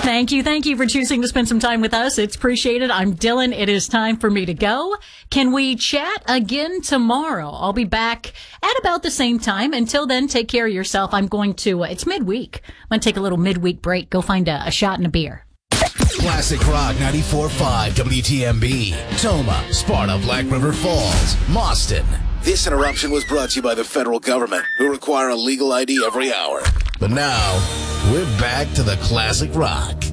Thank you. Thank you for choosing to spend some time with us. It's appreciated. I'm Dylan. It is time for me to go. Can we chat again tomorrow? I'll be back at about the same time. Until then, take care of yourself. I'm going to, it's midweek. I'm going to take a little midweek break. Go find a shot and a beer. Classic Rock 94.5 WTMB. Toma, Sparta, Black River Falls, Mauston. This interruption was brought to you by the federal government, who require a legal ID every hour. But now, we're back to the Classic Rock.